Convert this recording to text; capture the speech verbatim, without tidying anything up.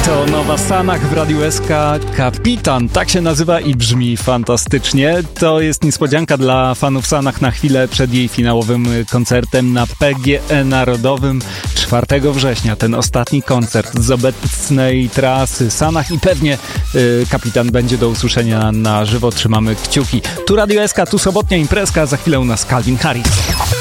To nowa Sanach w Radiu S K. Kapitan, tak się nazywa i brzmi fantastycznie. To jest niespodzianka dla fanów Sanach na chwilę przed jej finałowym koncertem na P G E Narodowym czwartego września. Ten ostatni koncert z obecnej trasy Sanach i pewnie y, Kapitan będzie do usłyszenia na żywo. Trzymamy kciuki. Tu Radio S K, tu sobotnia imprezka, za chwilę u nas Calvin Harris.